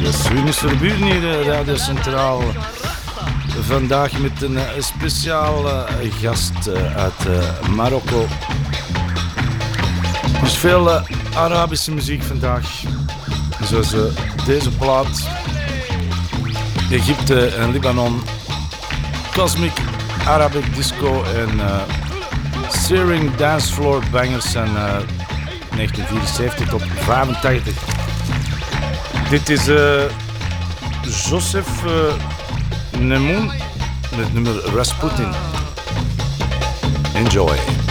Sunis Verburen hier, Radio Centraal. Vandaag met een speciale gast uit Marokko. Er is veel Arabische muziek vandaag. Zoals deze plaat. Egypte en Libanon. Cosmic Arabic Disco en Searing Dancefloor Bangers van 1974 tot 85. Dit is Joseph Nemoun met nummer Rasputin. Enjoy.